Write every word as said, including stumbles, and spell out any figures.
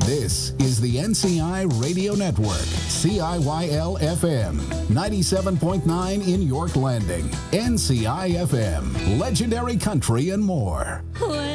This is the N C I Radio Network, C I Y L F M, ninety-seven point nine in York Landing, N C I F M, Legendary Country and more. Well,